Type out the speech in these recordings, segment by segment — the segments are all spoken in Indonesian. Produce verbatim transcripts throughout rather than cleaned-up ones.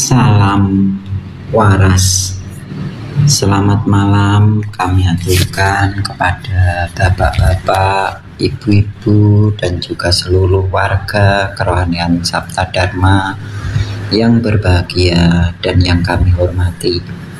Salam waras. Selamat malam kami aturkan kepada bapak-bapak, ibu-ibu, dan juga seluruh warga kerohanian Sabta Dharma yang berbahagia dan yang kami hormati.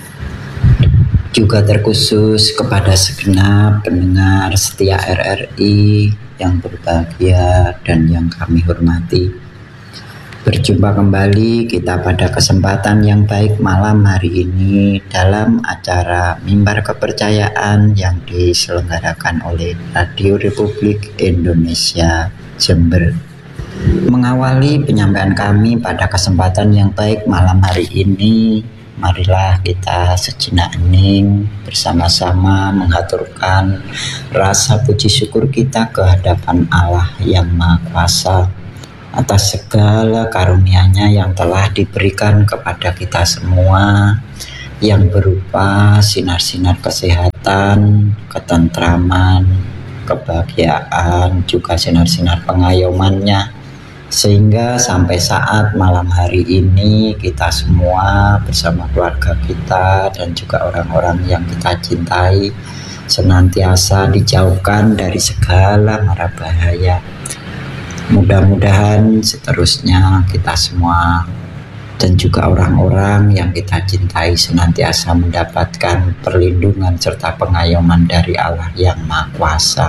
Juga terkhusus kepada segenap pendengar setia R R I yang berbahagia dan yang kami hormati. Berjumpa kembali kita pada kesempatan yang baik malam hari ini dalam acara Mimbar Kepercayaan yang diselenggarakan oleh Radio Republik Indonesia Jember. Mengawali penyampaian kami pada kesempatan yang baik malam hari ini, marilah kita sejenak hening bersama-sama mengaturkan rasa puji syukur kita ke hadapan Allah yang Maha Kuasa atas segala karunia-Nya yang telah diberikan kepada kita semua, yang berupa sinar-sinar kesehatan, ketentraman, kebahagiaan, juga sinar-sinar pengayoman-Nya, sehingga sampai saat malam hari ini kita semua bersama keluarga kita dan juga orang-orang yang kita cintai senantiasa dijauhkan dari segala mara bahaya. Mudah-mudahan seterusnya kita semua dan juga orang-orang yang kita cintai senantiasa mendapatkan perlindungan serta pengayoman dari Allah yang Maha Kuasa.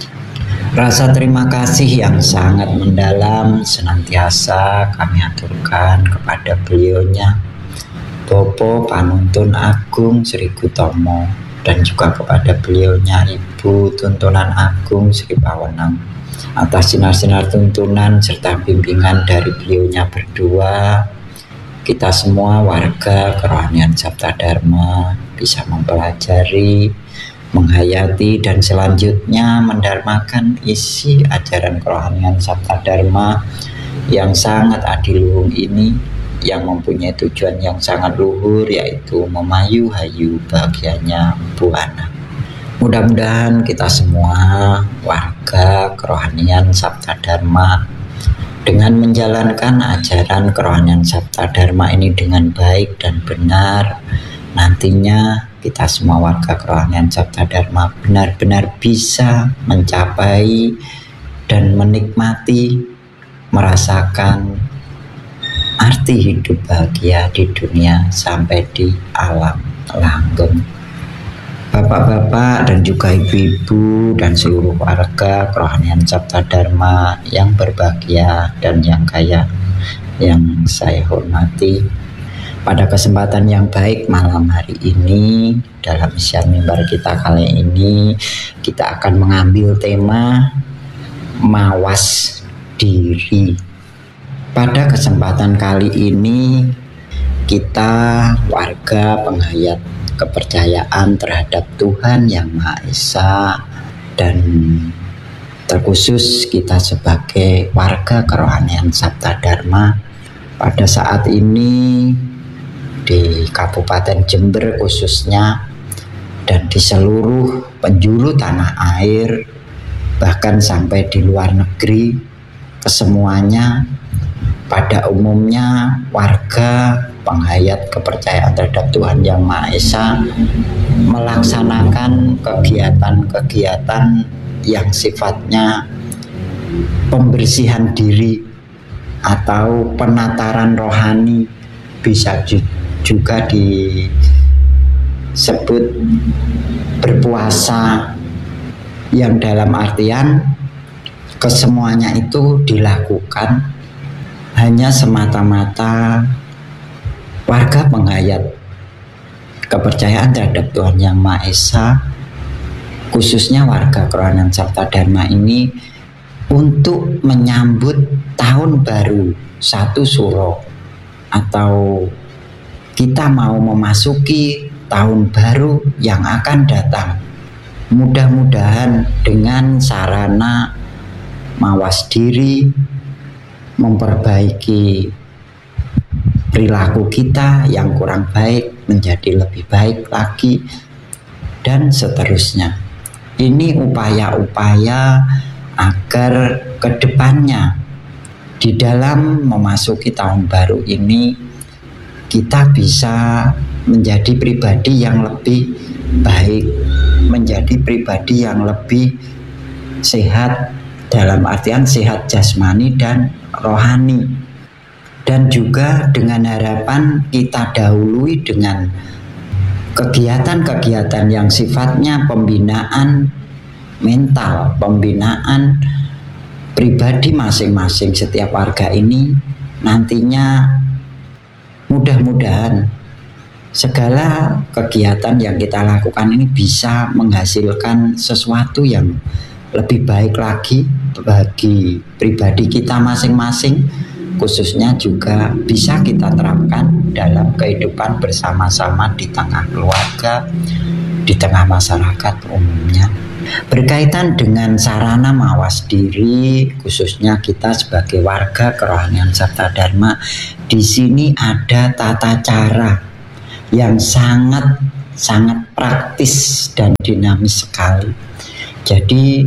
Rasa terima kasih yang sangat mendalam senantiasa kami aturkan kepada beliaunya, Bopo Panuntun Agung Sri Gutomo, dan juga kepada beliaunya Ibu Tuntunan Agung Sri Pawenang, atas sinar-sinar tuntunan serta bimbingan dari beliaunya berdua. Kita semua warga kerohanian Sabta Dharma bisa mempelajari, menghayati, dan selanjutnya mendharmakan isi ajaran kerohanian Sabta Dharma yang sangat adiluhung ini, yang mempunyai tujuan yang sangat luhur, yaitu memayu-hayu bahagianya buana. Mudah-mudahan kita semua warga kerohanian Sabta Dharma dengan menjalankan ajaran kerohanian Sabta Dharma ini dengan baik dan benar, nantinya kita semua warga kerohanian Sabta Dharma benar-benar bisa mencapai dan menikmati, merasakan arti hidup bahagia di dunia sampai di alam langgeng. Bapak-bapak dan juga ibu-ibu dan seluruh warga kerohanian Sabta Dharma yang berbahagia dan yang kaya yang saya hormati, pada kesempatan yang baik malam hari ini dalam siar mimbar kita kali ini kita akan mengambil tema mawas diri. Pada kesempatan kali ini kita warga penghayat kepercayaan terhadap Tuhan yang Maha Esa dan terkhusus kita sebagai warga kerohanian Sabta Dharma pada saat ini di Kabupaten Jember khususnya dan di seluruh penjuru tanah air, bahkan sampai di luar negeri, kesemuanya pada umumnya warga penghayat kepercayaan terhadap Tuhan yang Maha Esa melaksanakan kegiatan-kegiatan yang sifatnya pembersihan diri atau penataran rohani, bisa juga disebut berpuasa, yang dalam artian kesemuanya itu dilakukan hanya semata-mata warga penghayat kepercayaan terhadap Tuhan yang Maha Esa, khususnya warga kerohanian Sabta Dharma ini, untuk menyambut tahun baru satu Suro, atau kita mau memasuki tahun baru yang akan datang. Mudah-mudahan dengan sarana mawas diri, memperbaiki perilaku kita yang kurang baik menjadi lebih baik lagi, dan seterusnya. Ini upaya-upaya agar kedepannya di dalam memasuki tahun baru ini kita bisa menjadi pribadi yang lebih baik, menjadi pribadi yang lebih sehat, dalam artian sehat jasmani dan rohani. Dan juga dengan harapan kita dahului dengan kegiatan-kegiatan yang sifatnya pembinaan mental, pembinaan pribadi masing-masing setiap warga ini. Nantinya mudah-mudahan segala kegiatan yang kita lakukan ini bisa menghasilkan sesuatu yang lebih baik lagi bagi pribadi kita masing-masing, khususnya juga bisa kita terapkan dalam kehidupan bersama-sama di tengah keluarga, di tengah masyarakat umumnya. Berkaitan dengan sarana mawas diri, khususnya kita sebagai warga kerohanian Sabta Dharma, di sini ada tata cara yang sangat sangat praktis dan dinamis sekali. Jadi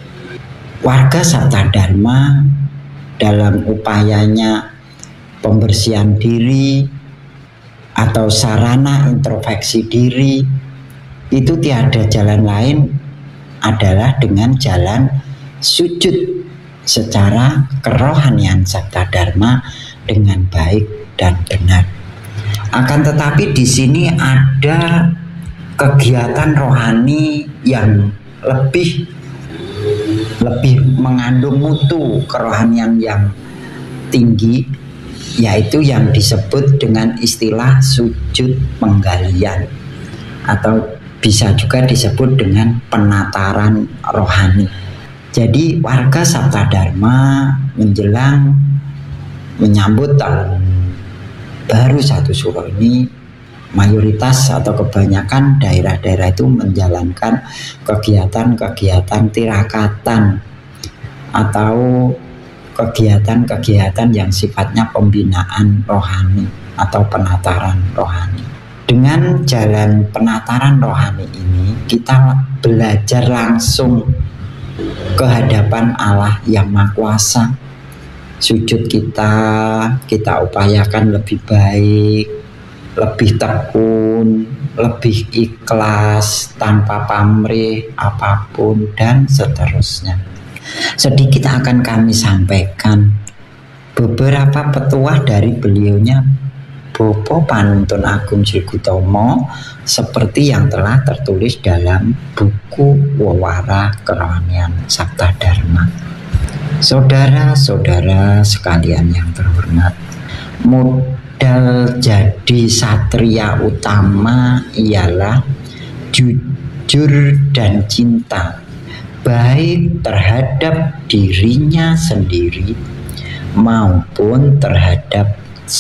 warga Sabta Dharma dalam upayanya pembersihan diri atau sarana introspeksi diri itu tiada jalan lain adalah dengan jalan sujud secara kerohanian Sabta Dharma dengan baik dan benar. Akan tetapi di sini ada kegiatan rohani yang lebih lebih mengandung mutu kerohanian yang tinggi, yaitu yang disebut dengan istilah sujud penggalian, atau bisa juga disebut dengan penataran rohani. Jadi warga Sabta Dharma menjelang menyambut tahun baru satu Suro ini, mayoritas atau kebanyakan daerah-daerah itu menjalankan kegiatan-kegiatan tirakatan atau kegiatan-kegiatan yang sifatnya pembinaan rohani atau penataran rohani. Dengan jalan penataran rohani ini, kita belajar langsung ke hadapan Allah yang Maha Kuasa. Sujud kita, kita upayakan lebih baik, lebih tekun, lebih ikhlas, tanpa pamrih apapun, dan seterusnya. Sedikit akan kami sampaikan beberapa petuah dari beliaunya Bopo Panuntun Agung Sri Gutomo, seperti yang telah tertulis dalam buku Wewara Kerohanian Sabta Dharma. Saudara-saudara sekalian yang terhormat, modal jadi satria utama ialah jujur dan cinta, baik terhadap dirinya sendiri maupun terhadap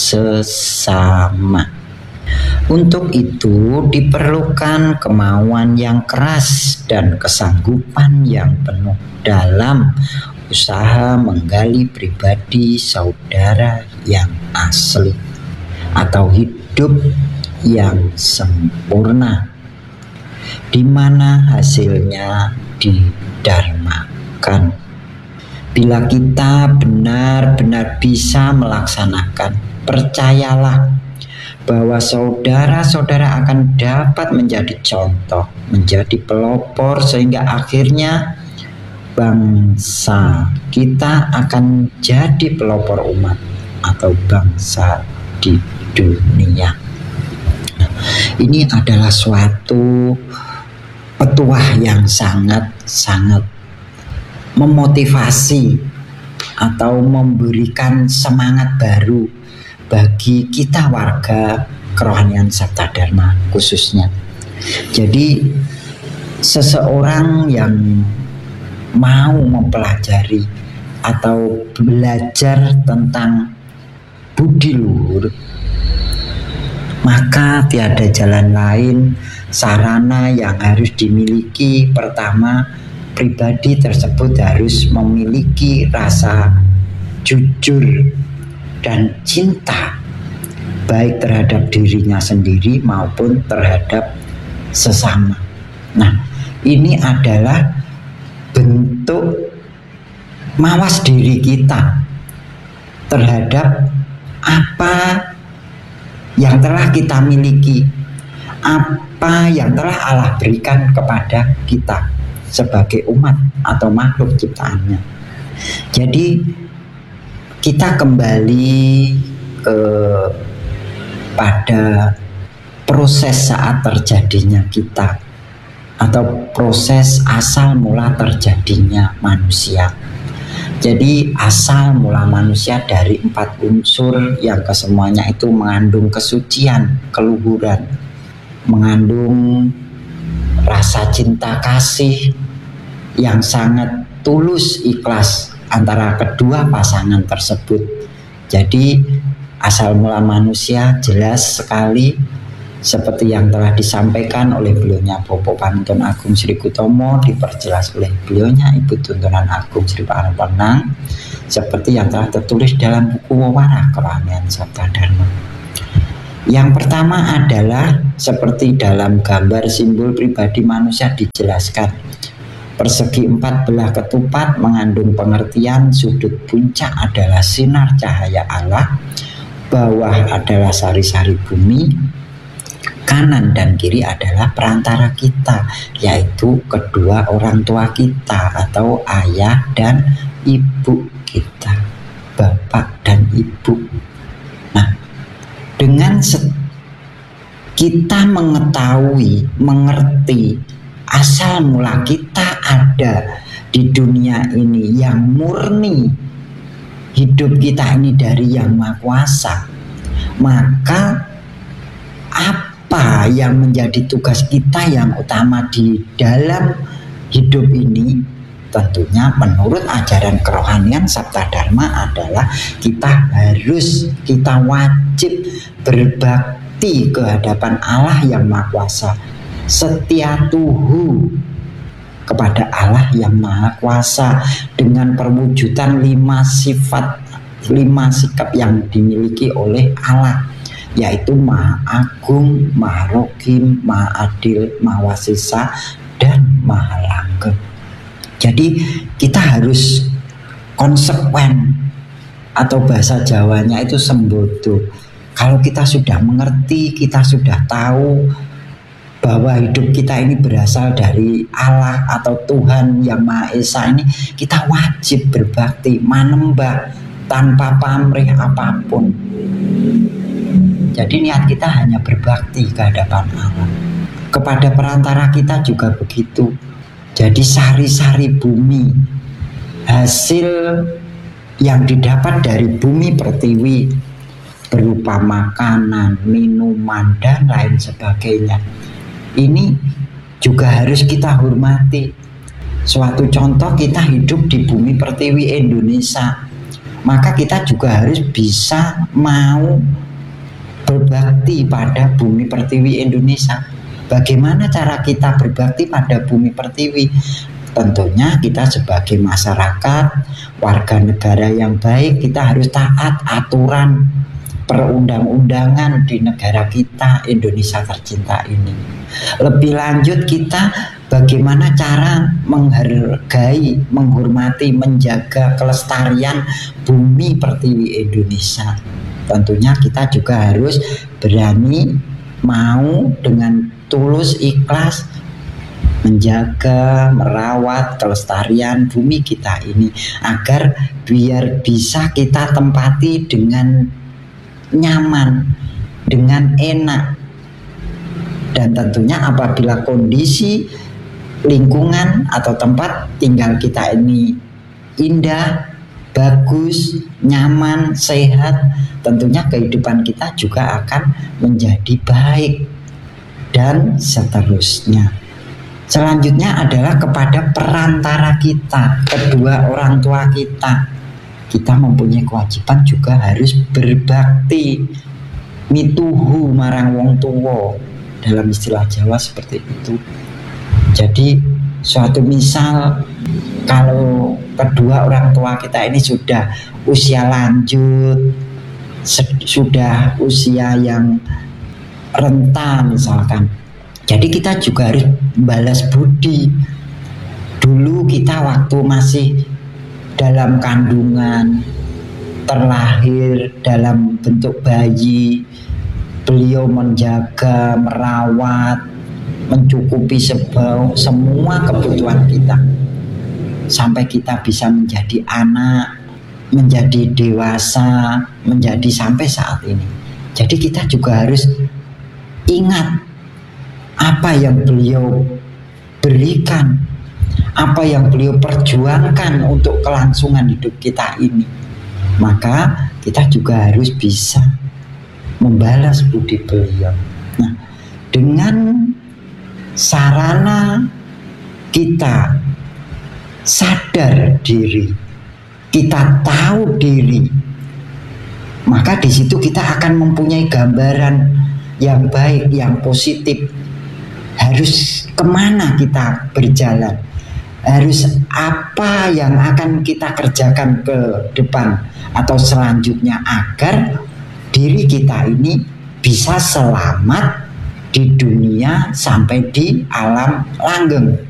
sesama. Untuk itu diperlukan kemauan yang keras dan kesanggupan yang penuh dalam usaha menggali pribadi saudara yang asli atau hidup yang sempurna, di mana hasilnya didharmakan. Bila kita benar-benar bisa melaksanakan, percayalah bahwa saudara-saudara akan dapat menjadi contoh, menjadi pelopor, sehingga akhirnya bangsa kita akan jadi pelopor umat atau bangsa di dunia. Nah, ini adalah suatu petuah yang sangat-sangat memotivasi atau memberikan semangat baru bagi kita warga kerohanian Sabta Dharma khususnya. Jadi seseorang yang mau mempelajari atau belajar tentang budi luhur, maka tiada jalan lain, sarana yang harus dimiliki. Pertama, pribadi tersebut harus memiliki rasa jujur dan cinta, baik terhadap dirinya sendiri maupun terhadap sesama. Nah, ini adalah bentuk mawas diri kita terhadap apa yang telah kita miliki, apa yang telah Allah berikan kepada kita sebagai umat atau makhluk ciptaannya. Jadi kita kembali ke pada proses saat terjadinya kita atau proses asal mula terjadinya manusia. Jadi asal mula manusia dari empat unsur yang kesemuanya itu mengandung kesucian, keluhuran, mengandung rasa cinta kasih yang sangat tulus ikhlas antara kedua pasangan tersebut. Jadi asal mula manusia jelas sekali seperti yang telah disampaikan oleh beliaunya Bapak Panuntun Agung Sri Kutomo, diperjelas oleh beliaunya Ibu Tuntunan Agung Sri Parangpanang, seperti yang telah tertulis dalam buku Wewarah Kerohanian Sabta Dharma. Yang pertama adalah seperti dalam gambar simbol pribadi manusia dijelaskan. Persegi empat belah ketupat mengandung pengertian sudut puncak adalah sinar cahaya Allah, bawah adalah sari-sari bumi, kanan dan kiri adalah perantara kita, yaitu kedua orang tua kita atau ayah dan ibu kita, bapak dan ibu. Nah, dengan kita mengetahui, mengerti asal mula kita ada di dunia ini yang murni, hidup kita ini dari Yang Maha Kuasa, maka apa Apa yang menjadi tugas kita yang utama di dalam hidup ini? Tentunya menurut ajaran kerohanian Sabta Dharma adalah kita harus, kita wajib berbakti ke hadapan Allah yang Maha Kuasa, setia tuhu kepada Allah yang Maha Kuasa dengan perwujudan lima sifat, lima sikap yang dimiliki oleh Allah, yaitu Maha Agung, Maha Rohim, Maha Adil, Maha Wasisa, dan Maha Langgeng. Jadi kita harus konsekuen, atau bahasa Jawanya itu sembodo. Kalau kita sudah mengerti, kita sudah tahu bahwa hidup kita ini berasal dari Allah atau Tuhan Yang Maha Esa ini, kita wajib berbakti, manembah tanpa pamrih apapun. Jadi niat kita hanya berbakti ke hadapan Allah. Kepada perantara kita juga begitu. Jadi sari-sari bumi, hasil yang didapat dari bumi pertiwi berupa makanan, minuman, dan lain sebagainya, ini juga harus kita hormati. Suatu contoh, kita hidup di bumi pertiwi Indonesia, maka kita juga harus bisa mau berbakti pada bumi pertiwi Indonesia. Bagaimana cara kita berbakti pada bumi pertiwi? Tentunya kita sebagai masyarakat, warga negara yang baik, kita harus taat aturan perundang-undangan di negara kita, Indonesia tercinta ini. Lebih lanjut, kita bagaimana cara menghargai, menghormati, menjaga kelestarian bumi pertiwi Indonesia. Tentunya kita juga harus berani, mau dengan tulus, ikhlas menjaga, merawat kelestarian bumi kita ini, agar biar bisa kita tempati dengan nyaman, dengan enak. Dan tentunya apabila kondisi lingkungan atau tempat tinggal kita ini indah, bagus, nyaman, sehat, tentunya kehidupan kita juga akan menjadi baik, dan seterusnya. Selanjutnya adalah kepada perantara kita, kedua orang tua kita. Kita mempunyai kewajiban juga harus berbakti, mituhu marang wong tuwa, dalam istilah Jawa seperti itu. Jadi suatu misal, kalau kedua orang tua kita ini sudah usia lanjut, sudah usia yang rentan misalkan, jadi kita juga harus balas budi. Dulu kita waktu masih dalam kandungan, terlahir dalam bentuk bayi, beliau menjaga, merawat, mencukupi sebau, semua kebutuhan kita sampai kita bisa menjadi anak, menjadi dewasa, menjadi sampai saat ini. Jadi kita juga harus ingat apa yang beliau berikan, apa yang beliau perjuangkan untuk kelangsungan hidup kita ini. Maka kita juga harus bisa membalas budi beliau. Nah, dengan sarana kita sadar diri, kita tahu diri, maka di situ kita akan mempunyai gambaran yang baik, yang positif. Harus kemana kita berjalan, harus apa yang akan kita kerjakan ke depan atau selanjutnya agar diri kita ini bisa selamat di dunia sampai di alam langgeng.